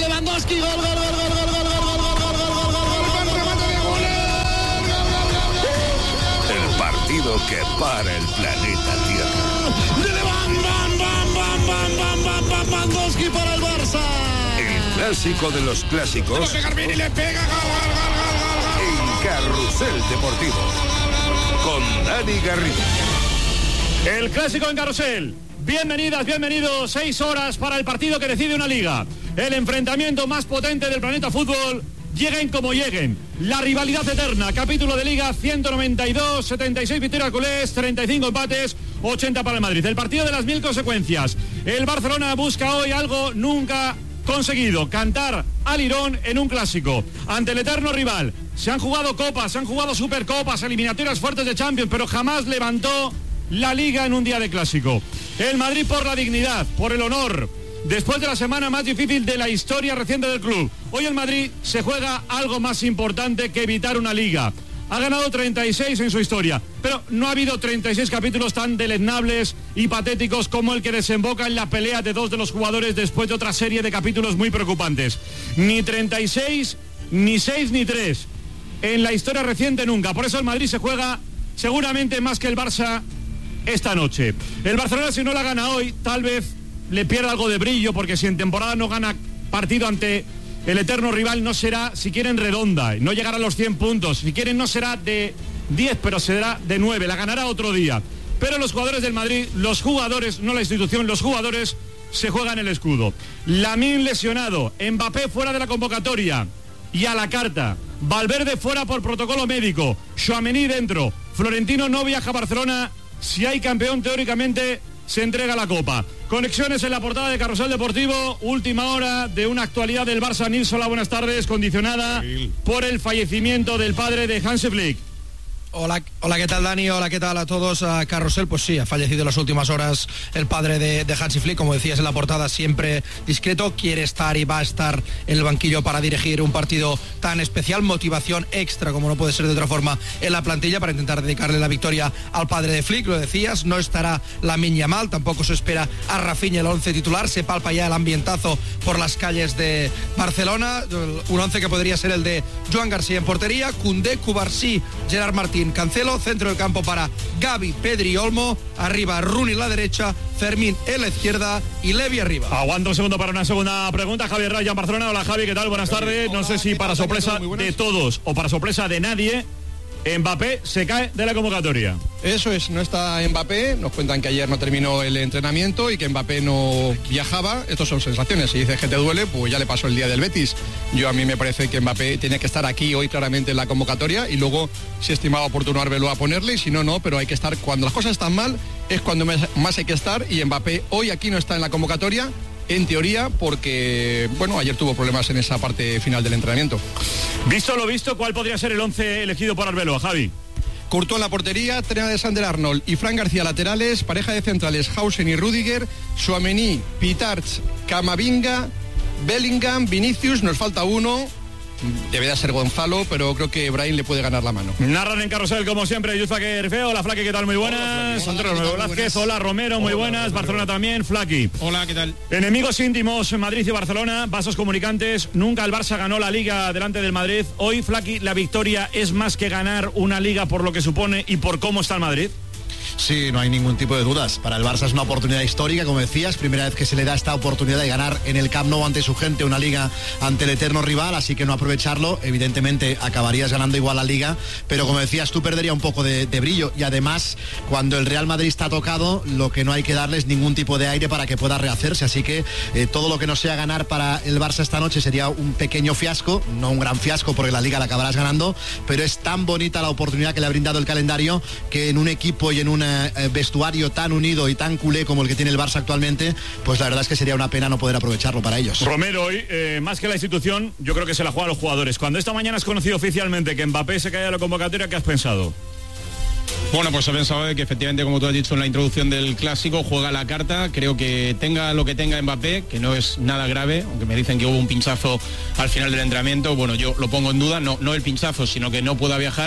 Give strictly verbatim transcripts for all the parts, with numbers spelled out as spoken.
Lewandowski, gol, gol, gol, gol, gol, gol, gol, gol, gol, gol, gol, gol, gol, remate de Guller. El partido que para el planeta Tierra. De Lewandowski para el Barça. El clásico de los clásicos. Garbini le pega, gol, gol, gol, gol, gol. En Carrusel Deportivo. Con Dani Garrido. El clásico en Carrusel. Bienvenidas, bienvenidos. Seis horas para el partido que decide una liga. El enfrentamiento más potente del planeta fútbol. Lleguen como lleguen. La rivalidad eterna. Capítulo de liga ciento noventa y dos, setenta y seis victorias culés, treinta y cinco empates, ochenta para el Madrid. El partido de las mil consecuencias. El Barcelona busca hoy algo nunca conseguido. Cantar al Lirón en un clásico. Ante el eterno rival. Se han jugado copas, se han jugado supercopas, eliminatorias fuertes de Champions, pero jamás levantó la liga en un día de clásico. El Madrid por la dignidad, por el honor, después de la semana más difícil de la historia reciente del club. Hoy el Madrid se juega algo más importante que evitar una liga. Ha ganado treinta y seis en su historia, pero no ha habido treinta y seis capítulos tan deleznables y patéticos como el que desemboca en la pelea de dos de los jugadores después de otra serie de capítulos muy preocupantes. Ni treinta y seis, ni seis, ni tres. En la historia reciente nunca. Por eso el Madrid se juega seguramente más que el Barça esta noche. El Barcelona, si no la gana hoy, tal vez le pierda algo de brillo, porque si en temporada no gana partido ante el eterno rival, no será, si quieren, redonda, no llegará a los cien puntos, si quieren no será de diez, pero será de nueve, la ganará otro día. Pero los jugadores del Madrid, los jugadores, no la institución, los jugadores se juegan el escudo. Lamine lesionado, Mbappé fuera de la convocatoria y a la carta, Valverde fuera por protocolo médico, Tchouaméni dentro, Florentino no viaja a Barcelona. Si hay campeón, teóricamente se entrega la copa. Conexiones en la portada de Carrusel Deportivo. Última hora de una actualidad del Barça. Nilsson, buenas tardes. Condicionada por el fallecimiento del padre de Hansi Flick. Hola, hola, ¿qué tal, Dani? Hola, ¿qué tal a todos? A Carrusel, pues sí, ha fallecido en las últimas horas el padre de, de Hansi Flick, como decías en la portada, siempre discreto, quiere estar y va a estar en el banquillo para dirigir un partido tan especial, motivación extra, como no puede ser de otra forma, en la plantilla para intentar dedicarle la victoria al padre de Flick, lo decías, no estará Lamine Yamal, tampoco se espera a Rafinha el once titular, se palpa ya el ambientazo por las calles de Barcelona, un once que podría ser el de Joan García en portería, Koundé, Cubarsí, Gerard Martín, Cancelo, centro del campo para Gavi, Pedri y Olmo, arriba Rooney la derecha, Fermín en la izquierda y Levi arriba. Aguanto un segundo para una segunda pregunta. Javier Raya en Barcelona. Hola, Javi, ¿qué tal? Buenas tardes. Hola, no sé si para sorpresa de todos o para sorpresa de nadie, Mbappé se cae de la convocatoria. Eso es, no está Mbappé, nos cuentan que ayer no terminó el entrenamiento y que Mbappé no viajaba. Estas son sensaciones, si dices que te duele, pues ya le pasó el día del Betis. Yo a mí me parece que Mbappé tiene que estar aquí hoy claramente en la convocatoria y luego, si estimaba oportuno Arbelo a ponerle, y si no, no, pero hay que estar, cuando las cosas están mal, es cuando más hay que estar, y Mbappé hoy aquí no está en la convocatoria, en teoría, porque, bueno, ayer tuvo problemas en esa parte final del entrenamiento. Visto lo visto, ¿cuál podría ser el once elegido por Arbeloa, Javi? Courtois en la portería, Trena de Sander Arnold y Fran García laterales, pareja de centrales Hausen y Rüdiger, Tchouaméni, Pitarch, Camavinga, Bellingham, Vinicius, nos falta uno, debe de ser Gonzalo, pero creo que Brahim le puede ganar la mano. Narran en Carrusel, como siempre, Yuzfa Rifeo. Hola, Flaqui, ¿qué tal? Muy buenas. Antonio Velázquez, hola, Romero, muy Hola, buenas. Romero. Barcelona también, Flaqui. Hola, ¿qué tal? Enemigos íntimos, Madrid y Barcelona, vasos comunicantes. Nunca el Barça ganó la Liga delante del Madrid. Hoy, Flaqui, la victoria es más que ganar una Liga por lo que supone y por cómo está el Madrid. Sí, no hay ningún tipo de dudas. Para el Barça es una oportunidad histórica, como decías, primera vez que se le da esta oportunidad de ganar en el Camp Nou ante su gente una Liga ante el eterno rival, así que no aprovecharlo, evidentemente acabarías ganando igual la Liga, pero como decías tú, perdería un poco de, de brillo, y además cuando el Real Madrid está tocado, lo que no hay que darle es ningún tipo de aire para que pueda rehacerse, así que eh, todo lo que no sea ganar para el Barça esta noche sería un pequeño fiasco, no un gran fiasco porque la Liga la acabarás ganando, pero es tan bonita la oportunidad que le ha brindado el calendario que en un equipo y en un Eh, vestuario tan unido y tan culé como el que tiene el Barça actualmente, pues la verdad es que sería una pena no poder aprovecharlo para ellos. Romero, hoy, eh, más que la institución, yo creo que se la juegan los jugadores. Cuando esta mañana has conocido oficialmente que Mbappé se cae de la convocatoria, ¿qué has pensado? Bueno, pues he pensado que efectivamente, como tú has dicho en la introducción del clásico, juega la carta. Creo que tenga lo que tenga Mbappé, que no es nada grave, aunque me dicen que hubo un pinchazo al final del entrenamiento. Bueno, yo lo pongo en duda, no, no el pinchazo, sino que no pueda viajar.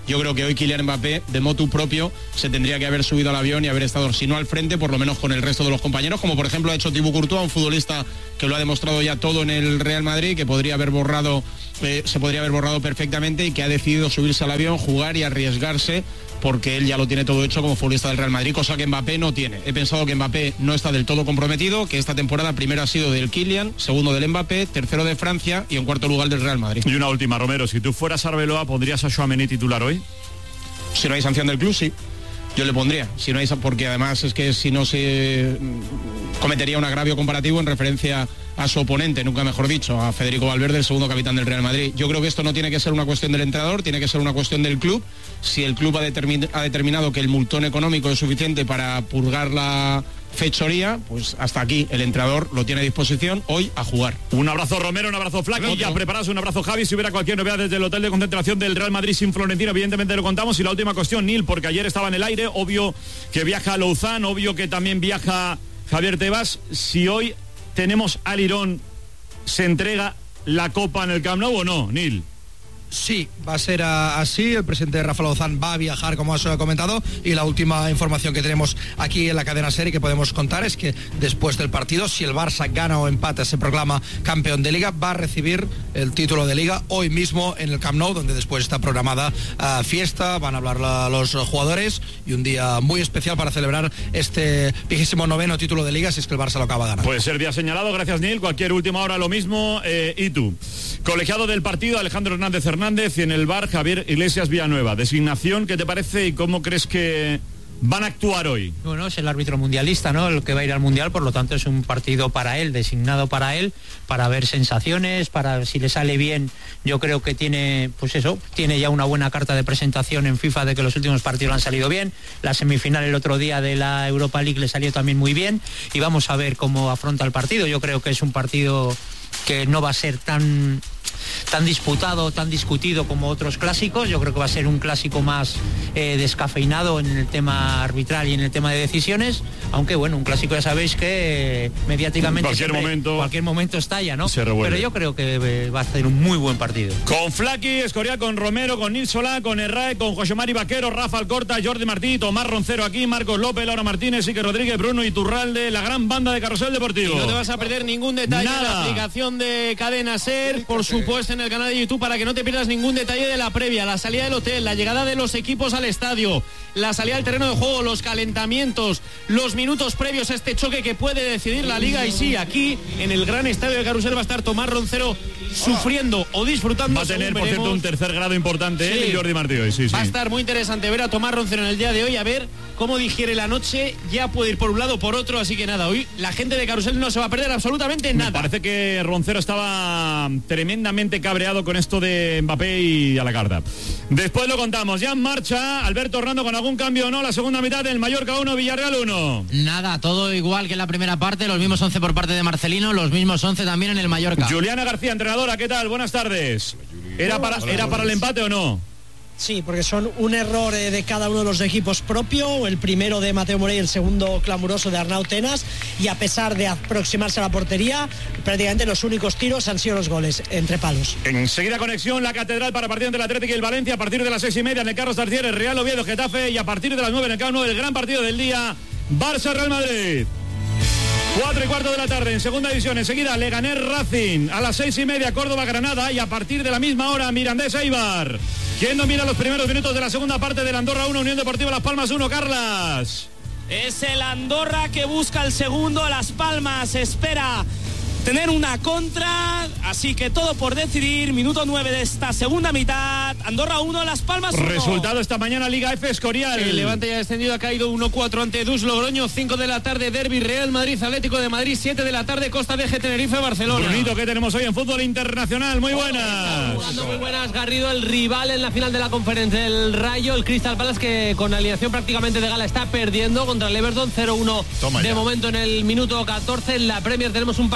Yo creo que hoy Kylian Mbappé, de motu propio, se tendría que haber subido al avión y haber estado, si no al frente, por lo menos con el resto de los compañeros, como por ejemplo ha hecho Thibaut Courtois, un futbolista que lo ha demostrado ya todo en el Real Madrid, que podría haber borrado, eh, se podría haber borrado perfectamente y que ha decidido subirse al avión, jugar y arriesgarse, porque él ya lo tiene todo hecho como futbolista del Real Madrid, cosa que Mbappé no tiene. He pensado que Mbappé no está del todo comprometido, que esta temporada primero ha sido del Kylian, segundo del Mbappé, tercero de Francia y en cuarto lugar del Real Madrid. Y una última, Romero, si tú fueras Arbeloa, ¿pondrías a Tchouaméni titular hoy? Si no hay sanción del club, sí. Yo le pondría, si no hay, porque además es que si no se cometería un agravio comparativo en referencia a su oponente, nunca mejor dicho, a Federico Valverde, el segundo capitán del Real Madrid. Yo creo que esto no tiene que ser una cuestión del entrenador, tiene que ser una cuestión del club. Si el club ha, determin- ha determinado que el multón económico es suficiente para purgar la fechoría, pues hasta aquí el entrenador lo tiene a disposición hoy a jugar. Un abrazo Romero, un abrazo Flaqui, ya preparados, un abrazo Javi. Si hubiera cualquier novedad desde el hotel de concentración del Real Madrid sin Florentino, evidentemente lo contamos. Y la última cuestión, Nil, porque ayer estaba en el aire, obvio que viaja a Louzán, obvio que también viaja Javier Tebas. Si hoy tenemos a Lirón, ¿se entrega la Copa en el Camp Nou o no, Nil? Sí, va a ser a, así. El presidente Rafa Lozán va a viajar, como has comentado, y la última información que tenemos aquí en la cadena SER y que podemos contar es que después del partido, si el Barça gana o empata, se proclama campeón de Liga, va a recibir el título de Liga hoy mismo en el Camp Nou, donde después está programada uh, fiesta, van a hablar la, los jugadores y un día muy especial para celebrar este vigésimo noveno título de Liga, si es que el Barça lo acaba ganando. Puede ser día señalado, gracias Nil. Cualquier última hora lo mismo. Eh, y tú, colegiado del partido, Alejandro Hernández Hernández. Hernández y en el V A R Javier Iglesias Villanueva. Designación, ¿qué te parece y cómo crees que van a actuar hoy? Bueno, es el árbitro mundialista, ¿no? El que va a ir al Mundial, por lo tanto es un partido para él, designado para él, para ver sensaciones, para si le sale bien. Yo creo que tiene, pues eso, tiene ya una buena carta de presentación en FIFA de que los últimos partidos le han salido bien. La semifinal el otro día de la Europa League le salió también muy bien y vamos a ver cómo afronta el partido. Yo creo que es un partido que no va a ser tan tan disputado, tan discutido como otros clásicos. Yo creo que va a ser un clásico más eh, descafeinado en el tema arbitral y en el tema de decisiones, aunque bueno, un clásico ya sabéis que eh, mediáticamente cualquier momento, cualquier momento estalla, ¿no? Se revuelve. Pero yo creo que eh, va a ser un muy buen partido. Con Flaqui, Escorial, con Romero, con Nil Solá, con Herrera, con José Mari Vaquero, Rafa Alcorta, Jordi Martí, Tomás Roncero aquí, Marcos López, Laura Martínez, Iker Rodríguez, Bruno Iturralde, la gran banda de Carrusel Deportivo. Y no te vas a perder ningún detalle Nada. de la aplicación de Cadena SER, por supuesto en el canal de YouTube, para que no te pierdas ningún detalle de la previa, la salida del hotel, la llegada de los equipos al estadio, la salida del terreno de juego, los calentamientos, los minutos previos a este choque que puede decidir la Liga. Y sí, aquí en el gran estadio de Carrusel va a estar Tomás Roncero sufriendo o disfrutando. Va a tener, por cierto, un tercer grado importante, sí. Él y Jordi Martí hoy, sí, sí. Va a estar muy interesante ver a Tomás Roncero en el día de hoy, a ver cómo digiere la noche. Ya puede ir por un lado o por otro, así que nada, hoy la gente de Carrusel no se va a perder absolutamente nada. Me parece que Roncero estaba tremendamente cabreado con esto de Mbappé y a la carta. Después lo contamos, ya en marcha Alberto Hernando con algún cambio o no, la segunda mitad del Mallorca uno, Villarreal uno. Nada, todo igual que en la primera parte, los mismos once por parte de Marcelino, los mismos once también en el Mallorca. Juliana García, entrenadora, ¿qué tal? Buenas tardes. ¿Era para, ¿era para el empate o no? Sí, porque son un error eh, de cada uno de los equipos propio, el primero de Mateo Morey, el segundo clamoroso de Arnau Tenas, y a pesar de aproximarse a la portería, prácticamente los únicos tiros han sido los goles, entre palos. Enseguida conexión, la Catedral para partido entre el Atlético y el Valencia, a partir de las seis y media en el Carlos Tartier, el Real Oviedo, Getafe, y a partir de las nueve en el Camp Nou, el gran partido del día, Barça-Real Madrid. Cuatro y cuarto de la tarde, en segunda división, enseguida Leganés Racing, a las seis y media Córdoba Granada, y a partir de la misma hora Mirandés Eibar. ¿Quién domina los primeros minutos de la segunda parte del Andorra uno, Unión Deportiva Las Palmas uno, Carlas? Es el Andorra que busca el segundo, Las Palmas espera tener una contra, así que todo por decidir. Minuto nueve de esta segunda mitad, Andorra uno, Las Palmas uno. Resultado esta mañana, Liga F, Escorial. El Levante ya ha descendido, ha caído uno cuatro ante Dus Logroño. Cinco de la tarde, Derby Real Madrid, Atlético de Madrid. Siete de la tarde, Costa de G, Tenerife, Barcelona. Brunito, ¿qué tenemos hoy en fútbol internacional? Muy buenas. Jugando muy buenas, Garrido, el rival en la final de la conferencia, el Rayo, el Crystal Palace, que con alineación prácticamente de gala está perdiendo contra el Everton cero uno de momento en el minuto catorce. En la Premier tenemos un partido de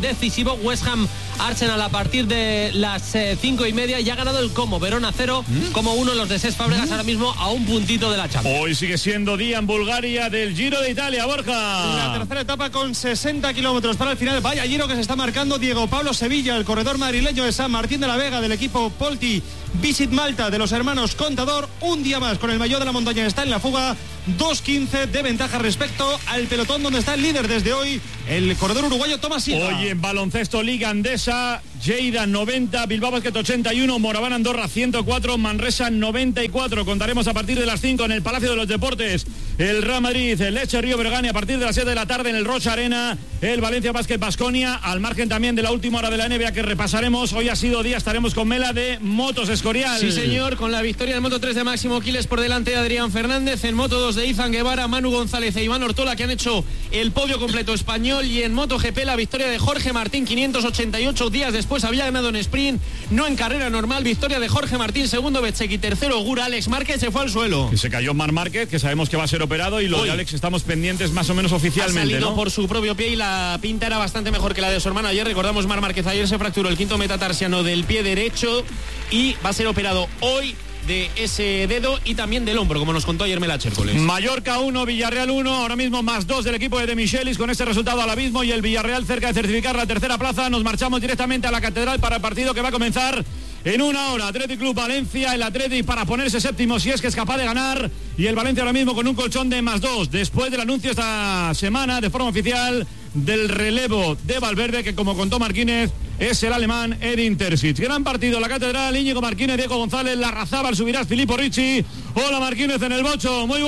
decisivo. West Ham Arsenal a partir de las eh, cinco y media. Ya ha ganado el Como. Verona cero, ¿Mm? Como uno los de Cesc Fábregas ¿Mm? ahora mismo a un puntito de la Champions. Hoy sigue siendo día en Bulgaria del Giro de Italia, Borja. La tercera etapa con sesenta kilómetros para el final. Vaya Giro que se está marcando Diego Pablo Sevilla, el corredor madrileño de San Martín de la Vega, del equipo Polti Visit Malta de los hermanos Contador. Un día más con el maillot de la montaña, está en la fuga. dos quince de ventaja respecto al pelotón, donde está el líder desde hoy, el corredor uruguayo Tomás Silva. Hoy en baloncesto Liga Andesa, Lleida noventa, Bilbao Basket ochenta y uno, Moraván Andorra ciento cuatro, Manresa noventa y cuatro. Contaremos a partir de las cinco en el Palacio de los Deportes el Real Madrid, el Lecce Río Bergani, a partir de las siete de la tarde en el Rocha Arena el Valencia Basket Baskonia, al margen también de la última hora de la N B A que repasaremos. Hoy ha sido día, estaremos con Mela de Motos Escorial. Sí señor, con la victoria en Moto tres de Máximo Quiles por delante de Adrián Fernández, en Moto dos de Izan Guevara, Manu González e Iván Ortola, que han hecho el podio completo español, y en MotoGP la victoria de Jorge Martín, quinientos ochenta y ocho días después había ganado en sprint, no en carrera normal. Victoria de Jorge Martín, segundo Bezzecchi, tercero Gura. Alex Márquez se fue al suelo. Y se cayó Marc Márquez, que sabemos que va a ser operado, y lo Hoy. de Alex estamos pendientes más o menos oficialmente. Ha salido ¿no? por su propio pie y la pinta era bastante mejor que la de su hermano. Ayer recordamos, Marc Márquez ayer se fracturó el quinto metatarsiano del pie derecho y va a ser operado hoy de ese dedo y también del hombro, como nos contó ayer Mela Chércoles. Mallorca uno, Villarreal uno, ahora mismo más dos del equipo de De Michelis, con ese resultado al abismo y el Villarreal cerca de certificar la tercera plaza. Nos marchamos directamente a la Catedral para el partido que va a comenzar en una hora. Athletic Club Valencia, el Athletic para ponerse séptimo si es que es capaz de ganar, y el Valencia ahora mismo con un colchón de más dos, después del anuncio esta semana de forma oficial del relevo de Valverde, que como contó Marquínez es el alemán Edin Terzic. Gran partido, la Catedral, Íñigo Marquínez, Diego González, Larrazábal, Subirás, Filippo Ricci. Hola Marquínez en el bocho, muy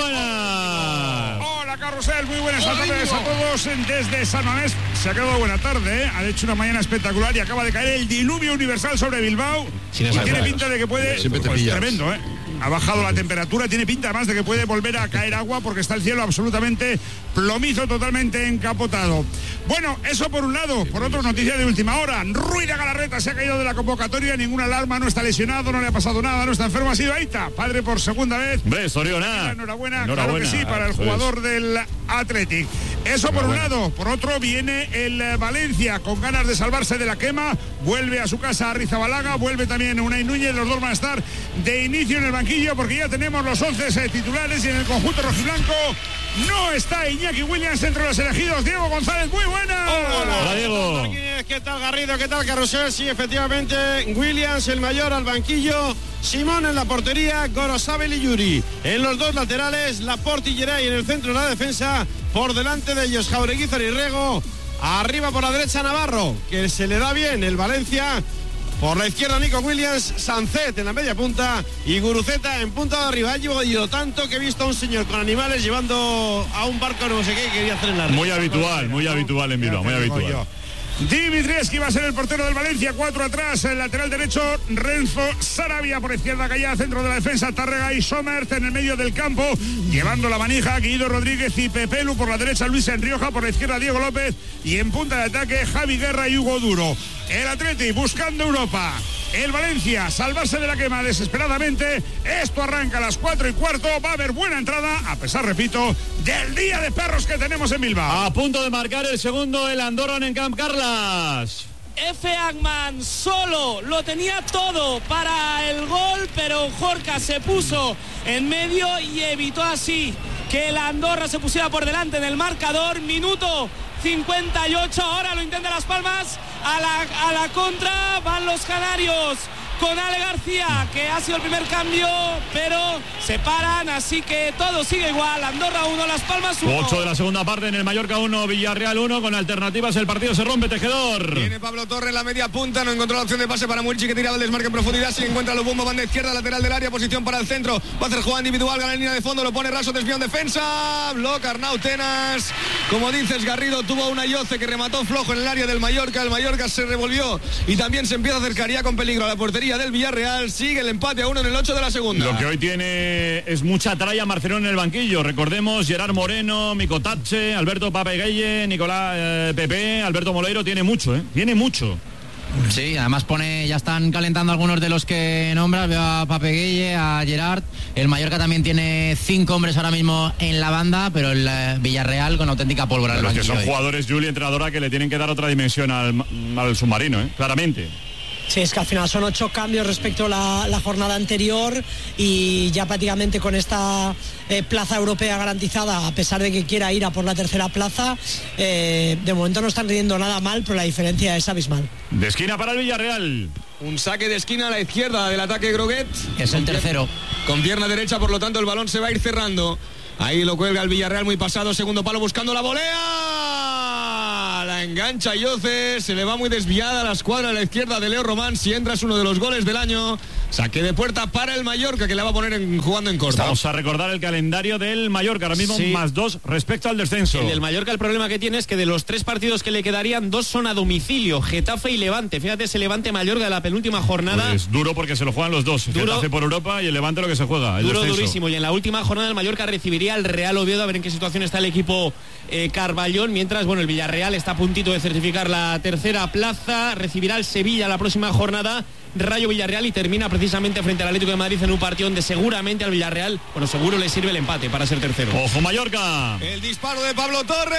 buenas. Hola Carrusel, muy buenas tardes a todos desde San Mamés. Se ha quedado buena tarde, ¿eh? Ha hecho una mañana espectacular y acaba de caer el diluvio universal sobre Bilbao. Y tiene pinta de que puede, pues, tremendo, ¿eh? Ha bajado la temperatura, tiene pinta más de que puede volver a caer agua porque está el cielo absolutamente plomizo, totalmente encapotado. Bueno, eso por un lado. Por otro, noticia de última hora. Ruiz de Galarreta se ha caído de la convocatoria, ninguna alarma, no está lesionado, no le ha pasado nada, no está enfermo, ha sido Aita, padre por segunda vez. Hombre, Soriona. Enhorabuena, Enhorabuena, claro que sí, para el jugador es. del Athletic. Eso por un lado. Por otro, viene el Valencia con ganas de salvarse de la quema. Vuelve a su casa Arrizabalaga, vuelve también Unai Núñez. Los dos van a estar de inicio en el banquillo porque ya tenemos los once titulares, y en el conjunto rojiblanco no está Iñaki Williams entre los elegidos. Diego González, muy buena. Hola, Hola Diego. ¿Qué tal Garrido? ¿Qué tal Carrusel? Sí, efectivamente, Williams el mayor al banquillo, Simón en la portería, Gorosabel y Yuri en los dos laterales, Laporte y Geray en el centro de la defensa, por delante de ellos Jaureguizar y Rego, arriba por la derecha Navarro, que se le da bien el Valencia. Por la izquierda Nico Williams, Sancet en la media punta y Guruceta en punta de arriba. Ha llevado tanto que he visto a un señor con animales llevando a un barco no sé qué y quería hacer en la red. Muy habitual, muy habitual en Bilbao, muy habitual. Dimitrievski va a ser el portero del Valencia, cuatro atrás, el lateral derecho Renzo Sarabia, por izquierda Callá, centro de la defensa Tárrega y Somert en el medio del campo, llevando la manija Guido Rodríguez y Pepelu, por la derecha Luis Enrioja, por la izquierda Diego López y en punta de ataque Javi Guerra y Hugo Duro. El Atleti buscando Europa, el Valencia salvarse de la quema desesperadamente. Esto arranca a las cuatro y cuarto, va a haber buena entrada, a pesar, repito, del día de perros que tenemos en Bilbao. A punto de marcar el segundo el Andorran en Camp Carlas. F. Agman solo, lo tenía todo para el gol, pero Jorca se puso en medio y evitó así que el Andorra se pusiera por delante en el marcador. Minuto cincuenta y ocho, ahora lo intenta Las Palmas, a la, a la contra van los canarios con Ale García, que ha sido el primer cambio, pero se paran, así que todo sigue igual. Andorra uno, Las Palmas uno. ocho de la segunda parte en el Mallorca uno, Villarreal uno, con alternativas el partido se rompe, Tejedor. Viene Pablo Torre en la media punta, no encontró la opción de pase para Murici, que tiraba el desmarque en profundidad, si encuentra los bombos, banda izquierda, lateral del área, posición para el centro, va a hacer jugada individual, gana en línea de fondo, lo pone raso, desvío en defensa, bloca Arnau Tenas, como dices Garrido, tuvo una Yoce que remató flojo en el área del Mallorca, el Mallorca se revolvió y también se empieza a acercar con peligro a la portería del Villarreal. Sigue el empate a uno en el ocho de la segunda. Lo que hoy tiene es mucha tralla Marcelón en el banquillo. Recordemos, Gerard Moreno, Mico Tache, Alberto Papegueye, Nicolás eh, Pepe, Alberto Moleiro. Tiene mucho, ¿eh? Tiene mucho. Sí, además pone, ya están calentando algunos de los que nombras, veo a Pape Gueye, a Gerard. El Mallorca también tiene cinco hombres ahora mismo en la banda, pero el eh, Villarreal con auténtica pólvora. Pero el es que son hoy. jugadores, Juli, entrenadora, que le tienen que dar otra dimensión al, al submarino, ¿eh? Claramente. Sí, es que al final son ocho cambios respecto a la, la jornada anterior y ya prácticamente con esta eh, plaza europea garantizada, a pesar de que quiera ir a por la tercera plaza, eh, de momento no están rindiendo nada mal, pero la diferencia es abismal. De esquina para el Villarreal. Un saque de esquina a la izquierda del ataque Groguet. Es el tercero. Con pierna derecha, por lo tanto el balón se va a ir cerrando. Ahí lo cuelga el Villarreal muy pasado, segundo palo buscando la volea. La engancha Yoce, se le va muy desviada a la escuadra a la izquierda de Leo Román. Si entra es uno de los goles del año. Saque de puerta para el Mallorca, que le va a poner en, jugando en corto. Vamos a recordar el calendario del Mallorca, ahora mismo Sí. más dos respecto al descenso. El del Mallorca, el problema que tiene es que de los tres partidos que le quedarían, dos son a domicilio, Getafe y Levante. Fíjate, ese Levante Mallorca de la penúltima jornada. Pues duro porque se lo juegan los dos. Duro. Getafe por Europa y el Levante lo que se juega, el Duro, descenso. durísimo. Y en la última jornada el Mallorca recibiría al Real Oviedo, a ver en qué situación está el equipo eh, Carballón, mientras, bueno, el Villarreal está a puntito de certificar la tercera plaza, recibirá al Sevilla la próxima jornada, Rayo Villarreal, y termina precisamente frente al Atlético de Madrid en un partido donde seguramente al Villarreal, bueno, seguro le sirve el empate para ser tercero. ¡Ojo, Mallorca! El disparo de Pablo Torre.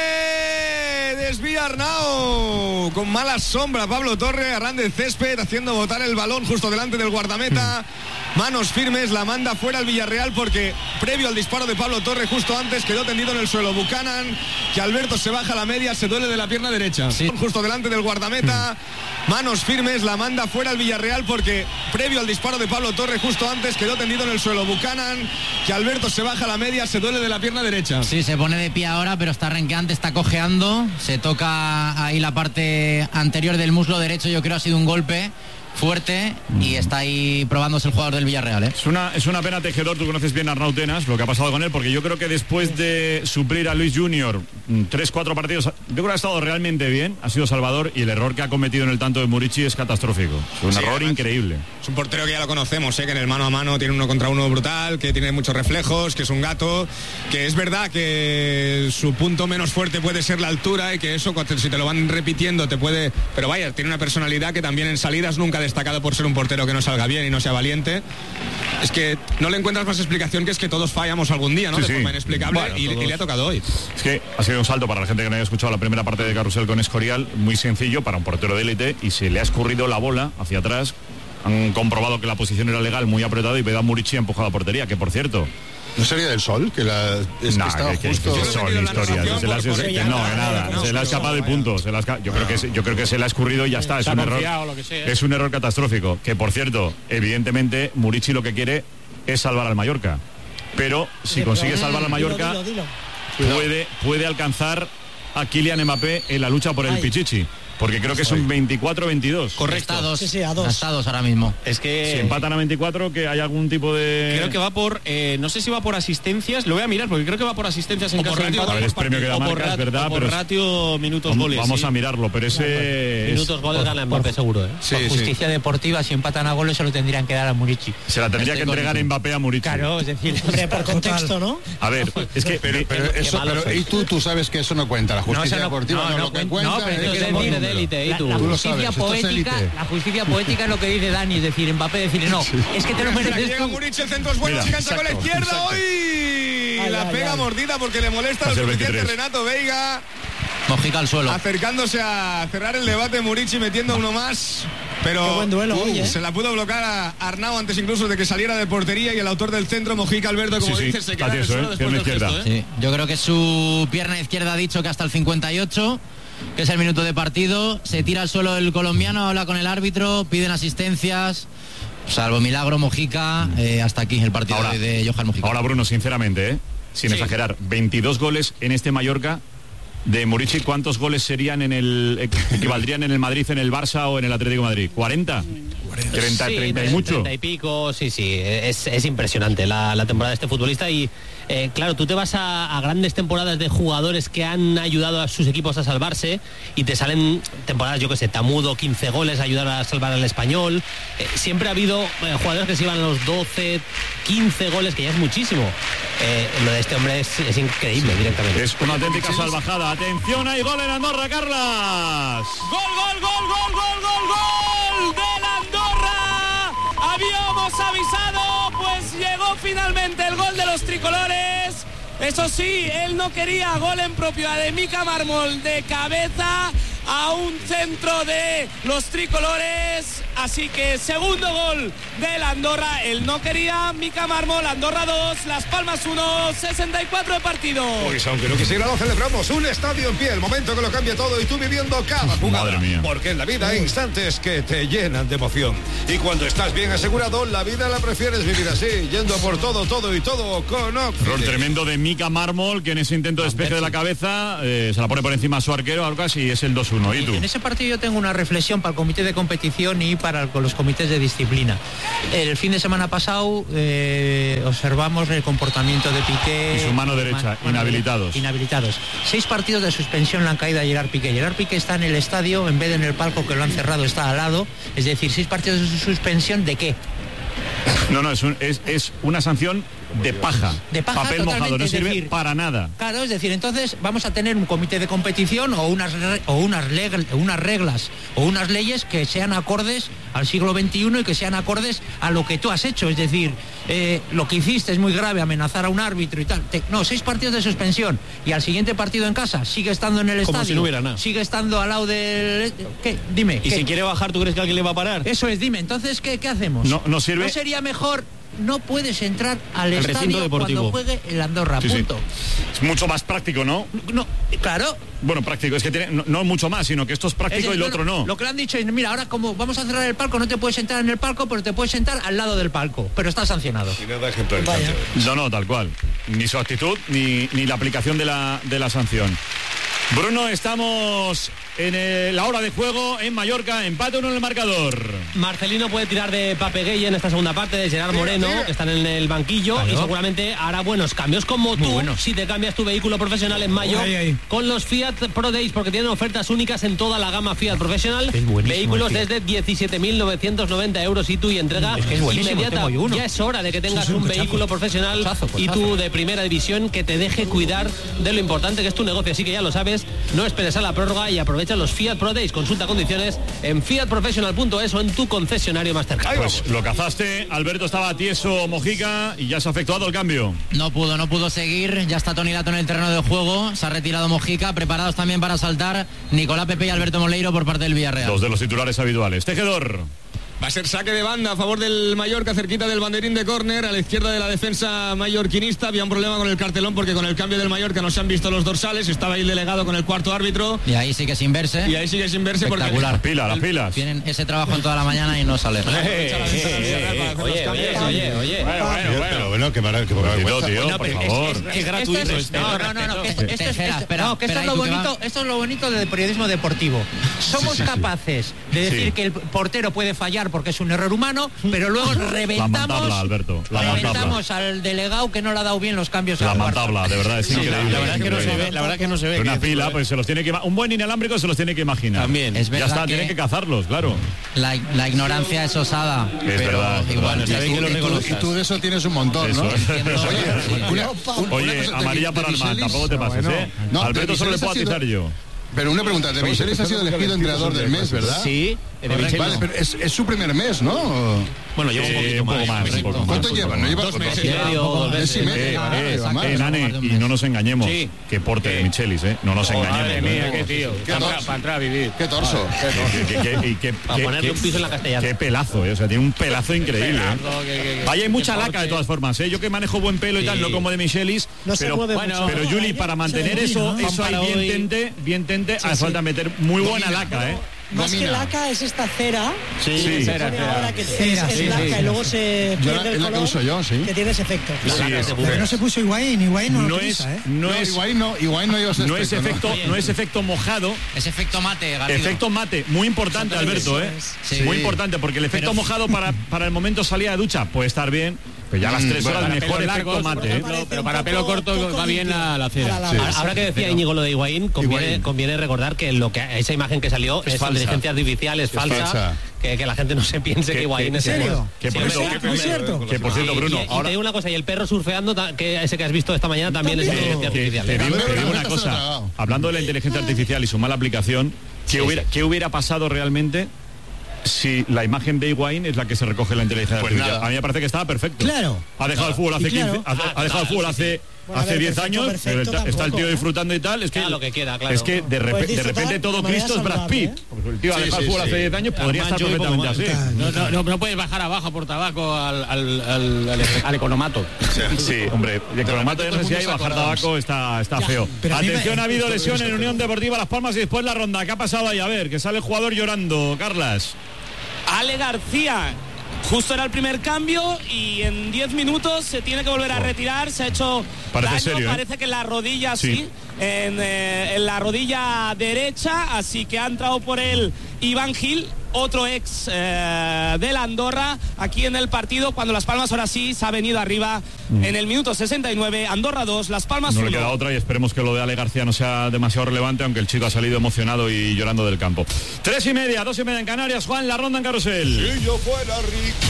Desvía Arnau. Con mala sombra Pablo Torre. Arran del césped haciendo botar el balón justo delante del guardameta. Manos firmes, la manda fuera el Villarreal porque previo al disparo de Pablo Torre justo antes quedó tendido en el suelo Buchanan, que Alberto se baja a la media, se duele de la pierna derecha. Sí. Justo delante del guardameta. Manos firmes, la manda fuera el Villarreal porque previo al disparo de Pablo Torre justo antes quedó tendido en el suelo Buchanan, que Alberto se baja a la media, se duele de la pierna derecha. Sí, se pone de pie ahora, pero está renqueante, está cojeando. Se toca ahí la parte anterior del muslo derecho, yo creo ha sido un golpe fuerte y está ahí probándose el jugador del Villarreal, ¿eh? Es una, es una pena, Tejedor, tú conoces bien a Arnau Tenas, lo que ha pasado con él, porque yo creo que después de suplir a Luis Junior tres, cuatro partidos, yo creo que ha estado realmente bien, ha sido salvador, y el error que ha cometido en el tanto de Murici es catastrófico. Es un Sí, error además, increíble. Es un portero que ya lo conocemos, ¿eh? Que en el mano a mano tiene uno contra uno brutal, que tiene muchos reflejos, que es un gato, que es verdad que su punto menos fuerte puede ser la altura y que eso, si te lo van repitiendo, te puede... Pero vaya, tiene una personalidad que también en salidas nunca ha destacado por ser un portero que no salga bien y no sea valiente. Es que no le encuentras más explicación que es que todos fallamos algún día, ¿no? Sí, de sí. forma inexplicable, Bueno, y, todos. y le ha tocado hoy. Es que ha sido un salto para la gente que no haya escuchado la primera parte de Carrusel con Escorial, muy sencillo para un portero de élite, y se le ha escurrido la bola hacia atrás. Han comprobado que la posición era legal, muy apretado, y Vedat Murici ha empujado a portería, que por cierto... ¿No sería del sol? Que la, es No, que estaba que- que- justo... que sol, historia. Se la- se- se- no, nada. Se le ha escapado de punto. Se la ha esca- yo, creo que, se- yo creo que se le ha escurrido y ya está. Es Se ha un error. confiado, lo que sea. Es un error catastrófico. Que por cierto, evidentemente, Murici lo que quiere es salvar al Mallorca. Pero si consigue salvar al Mallorca, Dilo, dilo, dilo. puede, puede alcanzar a Kylian Mbappé en la lucha por el Ay. Pichichi. Porque creo que son veinticuatro veintidós. Correcto. Está a dos. Sí, sí, a dos. Está a dos ahora mismo. Es que... Si empatan a veinticuatro, que hay algún tipo de... Creo que va por, eh, no sé si va por asistencias, lo voy a mirar porque creo que va por asistencias en O por caso de ratio, empate. A ver, es premio que da o por, marca, es rat- verdad, o por pero es- ratio, minutos, Vamos, goles. vamos sí. a mirarlo, pero ese... es- Minutos goles gana Mbappé seguro, ¿eh? Por justicia deportiva, si empatan a goles se lo tendrían que dar a Murici. Se la tendría Estoy que entregar con- Mbappé a Murici. Claro, es decir, Hombre, por contexto, ¿no? A ver, es que... Pero, pero eso, malo pero, sois. y tú, tú sabes que eso no cuenta, la justicia eso no- deportiva no, no, lo no que cuen- cuenta no, pero es esto que es somos decir, de números. élite, ¿y La, tú? la Tú lo justicia sabes, esto es poética, élite. la justicia poética es lo que dice Dani, es decir, Mbappé decirle no, es que te lo Aquí mereces llega tú. Murici, el centro es bueno, Mira, se engancha con la exacto, izquierda exacto. hoy. Ay, La ay, pega ay. mordida porque le molesta Va a lo ser suficiente veintitrés. Renato Veiga. Mojica al suelo. Acercándose a cerrar el debate, Murici metiendo uno más. Pero Qué buen duelo uh, hoy, ¿eh? se la pudo bloquear a Arnau antes incluso de que saliera de portería, y el autor del centro, Mojica Alberto, como Sí, sí, dices, se está queda en el tieso, suelo ¿eh? después del Pierna gesto, ¿eh? Sí, yo creo que su pierna izquierda ha dicho que hasta el cincuenta y ocho, que es el minuto de partido, se tira al suelo el colombiano, habla con el árbitro, piden asistencias, salvo milagro Mojica, eh, hasta aquí el partido Ahora- de, de Johan Mojica. Ahora, Bruno, sinceramente, ¿eh? sin Sí. exagerar, veintidós goles en este Mallorca. De Murici, ¿cuántos goles serían en el equivaldrían en el Madrid, en el Barça o en el Atlético de Madrid? ¿cuarenta? treinta, Sí, treinta y tre- mucho. treinta y pico, sí, sí, es, es impresionante la, la temporada de este futbolista y eh, claro, tú te vas a, a grandes temporadas de jugadores que han ayudado a sus equipos a salvarse y te salen temporadas, yo que sé, Tamudo, quince goles, ayudar a salvar al Español. Eh, siempre ha habido eh, jugadores que se iban a los doce, quince goles, que ya es muchísimo. Eh, lo de este hombre es, es increíble directamente. Es una auténtica salvajada. Atención, hay gol en Andorra, Carlas. Gol, gol, gol, gol, gol, gol, avisado, pues llegó finalmente el gol de los tricolores. Eso sí, él no quería gol en propio de Mika Mármol de cabeza a un centro de los tricolores. Así que segundo gol del Andorra. Él no quería, Mika Mármol. Andorra dos, Las Palmas uno, sesenta y cuatro de partido. Pues aunque no quisiera, lo celebramos. Un estadio en pie, el momento que lo cambia todo y tú viviendo cada jugada. Madre mía. Porque en la vida hay instantes que te llenan de emoción. Y cuando estás bien asegurado, la vida la prefieres vivir así, yendo por todo, todo y todo con Occident. Error tremendo de Mika Mármol, que en ese intento de despeje de la cabeza eh, se la pone por encima a su arquero, Arcas, y es el dos uno. ¿Y tú? En ese partido yo tengo una reflexión para el comité de competición y para los comités de disciplina. El fin de semana pasado eh, observamos el comportamiento de Piqué y su mano derecha, mano, inhabilitados. Inhabilitados. Seis partidos de suspensión le han caído a Gerard Piqué. Gerard Piqué está en el estadio en vez de en el palco, que lo han cerrado, está al lado. Es decir, seis partidos de suspensión, ¿de qué? No, no, es, un, es, es una sanción de paja, de paja papel mojado, no sirve decir, para nada. Claro, es decir, entonces vamos a tener un comité de competición o unas o unas, reglas, unas reglas o unas leyes que sean acordes al siglo veintiuno y que sean acordes a lo que tú has hecho. Es decir, eh, lo que hiciste es muy grave, amenazar a un árbitro y tal. Te, no, seis partidos de suspensión y al siguiente partido en casa sigue estando en el Como estadio. Si no hubiera nada. Sigue estando al lado del... ¿Qué? Dime. ¿Y ¿qué? si quiere bajar, tú crees que alguien le va a parar? Eso es, dime. Entonces, ¿qué, qué hacemos? No, no sirve. ¿No sería mejor? No puedes entrar al el estadio cuando juegue el Andorra, sí, punto. Sí. Es mucho más práctico, ¿no? No, claro. Bueno, práctico, es que tiene, no, no mucho más, sino que esto es práctico es, y lo otro no. Lo que le han dicho es, mira, ahora como vamos a cerrar el palco, no te puedes sentar en el palco, pero te puedes sentar al lado del palco, pero está sancionado. Y nada ejemplarizante. No, no, tal cual. Ni su actitud, ni, ni la aplicación de la, de la sanción. Bruno, estamos en el, la hora de juego en Mallorca, empate uno en el marcador. Marcelino puede tirar de Papegui en esta segunda parte, de Gerard Moreno, que están en el banquillo, claro. Y seguramente hará buenos cambios, como Muy tú, bueno. Si te cambias tu vehículo profesional en mayo, ay, ay. Con los Fiat Pro Days, porque tienen ofertas únicas en toda la gama Fiat Professional, vehículos desde diecisiete mil novecientos noventa euros y tú y entrega es que es inmediata. Ya es hora de que tengas sí, sí, un, un vehículo profesional cochazo, cochazo. Y tú de primera división que te deje cuidar de lo importante que es tu negocio, así que ya lo sabes. No esperes a la prórroga y aprovecha los Fiat Pro Days. Consulta condiciones en fiat professional punto es o en tu concesionario más cercano. Pues lo cazaste, Alberto estaba tieso Mojica y ya se ha efectuado el cambio. No pudo, no pudo seguir, ya está Toni Lato en el terreno de juego, se ha retirado Mojica, preparados también para saltar Nicolás Pepe y Alberto Moleiro por parte del Villarreal. Dos de los titulares habituales. Tejedor. Va a ser saque de banda a favor del Mallorca, cerquita del banderín de córner, a la izquierda de la defensa mallorquinista. Había un problema con el cartelón porque con el cambio del Mallorca no se han visto los dorsales, estaba ahí el delegado con el cuarto árbitro. Y ahí sigue sin verse. Y ahí sigue sin verse porque... Las pilas, las pilas. Tienen ese trabajo en toda la mañana y no sale. Oye, oye, oye, oye. Bueno, bueno, bueno, bueno, qué maravilla, tío, por favor. Qué gratuito es. No, no, no, que esto es lo bonito, esto es lo bonito del periodismo deportivo. Somos capaces de decir que el portero puede fallar porque es un error humano, pero luego reventamos la Alberto, la reventamos al delegado que no le ha dado bien los cambios. La mantabla, de verdad es sí, increíble. La, la verdad que no se ve, la verdad que no se ve. Una fila, pues se los tiene que un buen inalámbrico se los tiene que imaginar. También. Es verdad ya está, que tienen que cazarlos, claro. La, la ignorancia es osada. Es pero verdad. Igual, verdad. Y, tú, que lo y, tú, y tú de eso tienes un montón, ¿no? Oye, una, oye una amarilla para el man, tampoco te pases, ¿eh? No, Alberto solo le puedo atizar yo. Pero una pregunta, de Michelis ha sido elegido entrenador del mes, ¿verdad? Sí, de Michelis. Vale, pero es, es su primer mes, ¿no? Bueno, lleva un poquito más. Un poco más, un poco más. ¿Cuánto llevan? ¿No lleva dos meses? Y medio, dos meses. Eh, eh, eh, Nane, y no nos engañemos. Sí. Qué porte de Michelis, ¿eh? No nos engañemos. Madre mía, qué tío. Para entrar a vivir. Qué torso. A ponerle un piso en la Castellana. Qué pelazo, ¿eh? O sea, tiene un pelazo increíble. Vaya, hay mucha laca de todas formas, ¿eh? Yo que manejo buen pelo y tal, no como de Michelis. Pero, pero Juli, para mantener eso, eso hay bien tente, bien tente, hace falta meter muy buena laca, ¿eh? Más Domina. Que laca es esta cera. Sí, sí. Cera, cera. Que cera, es, es sí, blanca sí, sí. Y luego se yo pierde el color, que uso yo, sí. Que tiene ese efecto. Sí, sí, es, pero no se puso Higuaín, Higuaín no, no lo es, utiliza, ¿eh? no, no es Higuaín no, Higuaín no, no es efecto, no es efecto mojado. Es efecto mate, Garrido. Efecto mate, muy importante, Alberto, ¿eh? Sí. Muy importante porque el efecto pero... mojado para para el momento salida de ducha puede estar bien. Pero ya a las tres horas bueno, mejor efecto largos, mate, ¿eh? Pero, pero para pelo corto va bien la, la cera. Sí. Ahora que decía Íñigo lo de Higuaín, conviene, Higuaín. conviene recordar que lo que esa imagen que salió es, es inteligencia artificial, es, es falsa. falsa. Que, que la gente no se piense que Higuaín es serio. Que por cierto, que por cierto, Bruno. Y, y, ahora... y te digo una cosa, y el perro surfeando, que ese que has visto esta mañana también es inteligencia artificial. Te digo, te digo una cosa, hablando de la inteligencia artificial y su mala aplicación, ¿qué hubiera, ¿qué hubiera pasado realmente Si la imagen de Higuaín es la que se recoge en la inteligencia Pues artificial. nada. A mí me parece que estaba perfecto. Claro. Ha dejado Claro. el fútbol hace Y claro. quince, hace- Ah, ha dejado el fútbol sí, sí. hace Bueno, a hace ver, diez perfecto, años, perfecto pero está, está el tío tampoco, ¿eh? disfrutando y tal. Es que Queda lo que queda, claro. Es que de, repe- Puedes de repente disfrutar todo de manera Cristo es Brad saludable, Pitt. ¿eh? Porque el tío ha Sí, dejado sí, el fútbol sí. hace diez años, podría estar Mancho y poco perfectamente más. así. No, no, no, no puedes bajar abajo por tabaco al, al, al, al, al economato. Sí, hombre, de cromato ya no sé si hay bajar tabaco está, está feo. pero a mí me- Atención, ha habido lesión en Unión Deportiva Las Palmas y después la ronda. ¿Qué ha pasado ahí? A ver, que sale el jugador llorando, Carlas. Ale García. Justo era el primer cambio y en diez minutos se tiene que volver a retirar. Se ha hecho Parece daño, serio, ¿eh? parece que en la rodilla Sí. sí, en, eh, en la rodilla derecha. Así que ha entrado por él Iván Gil, otro ex eh, del Andorra, aquí en el partido. Cuando Las Palmas ahora sí se ha venido arriba en el minuto sesenta y nueve. Andorra dos, Las Palmas No uno. le queda otra y esperemos que lo de Ale García no sea demasiado relevante, aunque el chico ha salido emocionado y llorando del campo. Tres y media, dos y media en Canarias. Juan, la ronda en carrusel. Si yo fuera rico.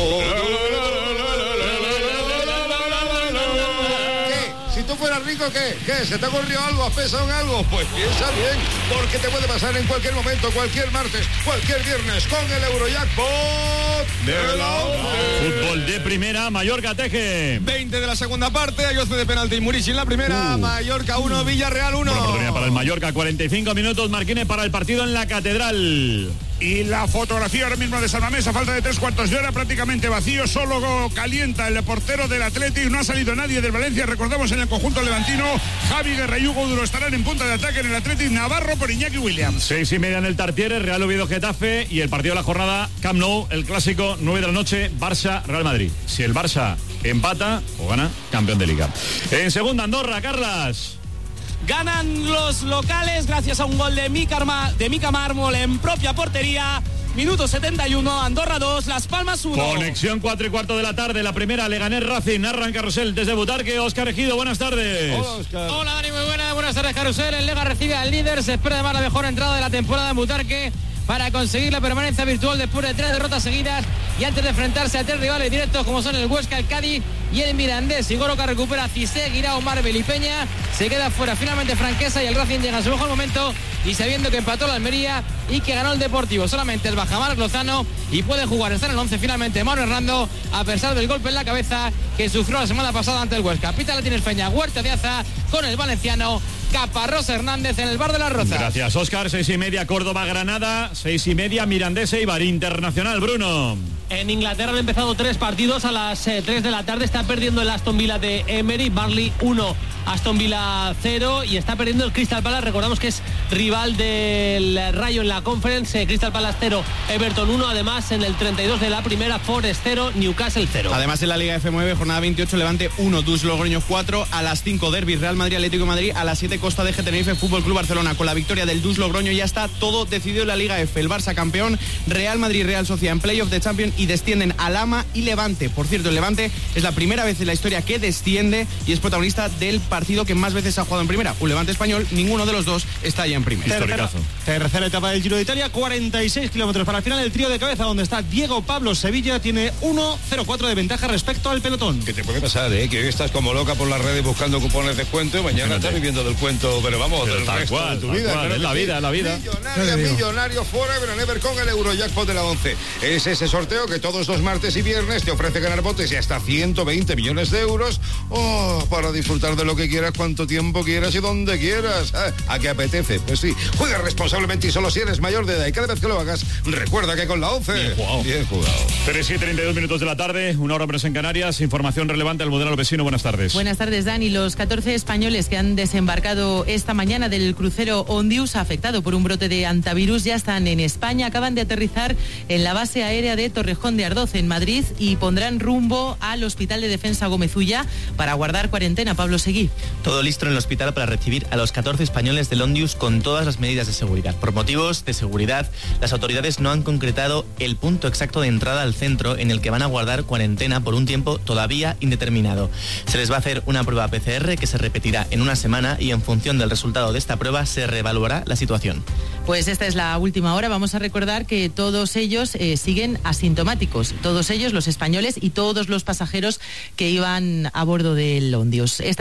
¿Qué? Si tú fueras rico, ¿qué? ¿Qué? ¿Se te ha ocurrido algo? ¿Has pensado en algo? Pues piensa bien, porque te puede pasar en cualquier momento, cualquier martes, cualquier viernes, con el Eurojackpot de la once. Fútbol de primera, Mallorca Teje. veinte de la segunda parte, hay once de penalti, Murici en la primera, Uh. Mallorca uno, Villarreal uno. Buena oportunidad para el Mallorca, cuarenta y cinco minutos, Marquines para el partido en la Catedral. Y la fotografía ahora mismo de San Mamés, a falta de tres cuartos de hora, prácticamente vacío, solo calienta el portero del Athletic, no ha salido nadie del Valencia, recordamos en el conjunto levantino, Javi Guerra y Hugo Duro estarán en punta de ataque en el Athletic, Navarro por Iñaki Williams. Seis y media en el Tartiere, Real Oviedo Getafe y el partido de la jornada, Camp Nou, el clásico, nueve de la noche, Barça Real Madrid. Si el Barça empata o gana, campeón de liga. En segunda, Andorra, Carlas. Ganan los locales gracias a un gol de Mica, Arma- de Mica Mármol en propia portería. Minuto setenta y uno, Andorra dos, Las Palmas uno. Conexión cuatro y cuarto de la tarde, la primera, Leganés Racing, narra en carrusel desde Butarque, Óscar Ejido, buenas tardes. Hola, Óscar. Hola Dani, muy buenas, buenas tardes Carusel. El Lega recibe al líder, se espera además la mejor entrada de la temporada en Butarque para conseguir la permanencia virtual después de tres derrotas seguidas y antes de enfrentarse a tres rivales directos como son el Huesca, el Cádiz y el Mirandés. Sigoroca recupera Cissé, Guirao, Marvel y Peña, se queda fuera finalmente Franquesa y el Racing llega a su mejor momento y sabiendo que empató la Almería y que ganó el Deportivo. Solamente el Bajamar Lozano y puede jugar, está en el once finalmente Mauro Hernando a pesar del golpe en la cabeza que sufrió la semana pasada ante el Huesca. Pita la tiene el Peña, Huerta de Aza con el valenciano Caparrós Hernández en el Bar de las Rozas. Gracias, Óscar. Seis y media, Córdoba-Granada. Seis y media, Mirandés y Bar Internacional, Bruno. En Inglaterra han empezado tres partidos a las eh, tres de la tarde. Está perdiendo el Aston Villa de Emery, Burnley uno, Aston Villa cero y está perdiendo el Crystal Palace. Recordamos que es rival del Rayo en la Conference. eh, Crystal Palace cero, Everton uno. Además en el treinta y dos de la primera, Forest cero, Newcastle cero. Además en la Liga F nueve, jornada veintiocho, Levante uno, Dus Logroño cuatro, a las cinco Derby, Real Madrid, Atlético de Madrid, a las siete Costa de Tenerife, Fútbol Club Barcelona. Con la victoria del Dus Logroño ya está todo decidido en la Liga F. El Barça campeón, Real Madrid, Real Sociedad en playoff de Champions y descienden Alhama y Levante. Por cierto, el Levante es la primera vez en la historia que desciende y es protagonista del partido que más veces ha jugado en primera. Un Levante español, ninguno de los dos está ya en primera. Tercera, tercera etapa del Giro de Italia, cuarenta y seis kilómetros para el final. El trío de cabeza donde está Diego Pablo Sevilla tiene uno cero cuatro de ventaja respecto al pelotón. ¿Qué te puede pasar, eh? Que hoy estás como loca por las redes buscando cupones de descuento y mañana estás viviendo del cuento, pero vamos, Pero del tal resto cual, de tu tal vida. cual, claro es que la sí. vida, la vida. Millonario, millonario, forever and ever con el Eurojackpot de la once. Es ese sorteo que todos los martes y viernes te ofrece ganar botes y hasta ciento veinte millones de euros. Oh, para disfrutar de lo que quieras, cuanto tiempo quieras y donde quieras. Ah, ¿a qué apetece? Pues sí. Juega responsablemente y solo si eres mayor de edad. Y cada vez que lo hagas, recuerda que con la once... Bien jugado. Bien jugado. tres y treinta y dos minutos de la tarde, una hora menos en Canarias. Información relevante al modelo vecino. Buenas tardes. Buenas tardes, Dani. Los catorce españoles que han desembarcado esta mañana del crucero Ondius, afectado por un brote de antivirus, ya están en España. Acaban de aterrizar en la base aérea de Torrejón de Ardoz, en Madrid, y pondrán rumbo al Hospital de Defensa Gómez Ulla para guardar cuarentena. Pablo Seguí. Todo listo en el hospital para recibir a los catorce españoles del Ondius con todas las medidas de seguridad. Por motivos de seguridad, las autoridades no han concretado el punto exacto de entrada al centro en el que van a guardar cuarentena por un tiempo todavía indeterminado. Se les va a hacer una prueba P C R que se repetirá en una semana y en función del resultado de esta prueba se reevaluará la situación. Pues esta es la última hora. Vamos a recordar que todos ellos eh, siguen asintomáticos. Todos ellos, los españoles y todos los pasajeros que iban a bordo del Ondius. Esta es la última hora.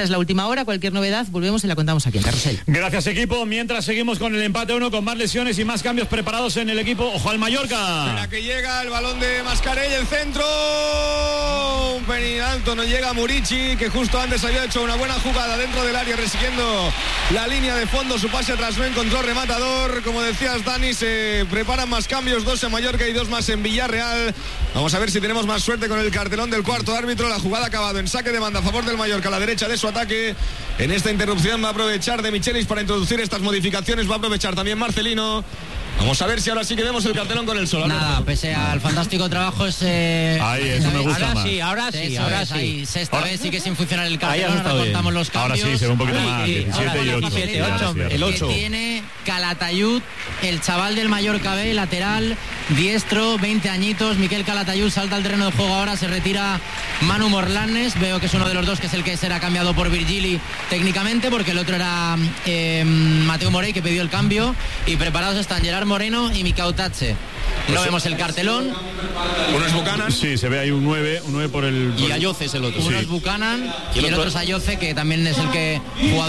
última hora. Cualquier novedad, volvemos y la contamos aquí en Carrusel. Gracias, equipo. Mientras seguimos con el empate uno, con más lesiones y más cambios preparados en el equipo. Ojo al Mallorca. Espera que llega el balón de Mascarell, el centro. Un pelín alto, no llega Murici, que justo antes había hecho una buena jugada dentro del área, resiguiendo la línea de fondo. Su pase atrás no encontró rematador. Como decías, Dani, se preparan más cambios, dos en Mallorca y dos más en Villarreal. Vamos a ver si tenemos más suerte con el cartelón del cuarto árbitro. La jugada ha acabado en saque de banda a favor del Mallorca, a la derecha de su ataque. En esta interrupción va a aprovechar de Michelis para introducir estas modificaciones. Va a aprovechar también Marcelino. Vamos a ver si ahora sí que vemos el cartelón con el sol. Nada, pese al fantástico trabajo ese... Ahí, eso me gusta ahora más. Sí, ahora sí, Eso ahora es, sí. ahí, Sexta ahora- vez sigue sin funcionar el cartelón, Ahí ha ahora estado contamos bien. los cambios. Ahora sí, se ve un poquito Ahora más, sí, diecisiete ahora y ocho. diecisiete, Ahora ocho, sí, hombre. el Que ocho. tiene Calatayud, el chaval del Mallorca B, lateral, diestro, veinte añitos. Miquel Calatayud salta al terreno de juego ahora, se retira Manu Morlanes. Veo que es uno de los dos que es el que será cambiado por Virgili técnicamente, porque el otro era eh, Mateo Morey, que pidió el cambio. Y preparados están Gerard Moreno y Mikau Tache. No vemos el cartelón. Uno es Buchanan. Sí, se ve ahí un nueve, un nueve por el... Y Ayoce es el otro. Uno Sí. es Buchanan Y y el el otro- otro es Ayoce, que también es el que jugador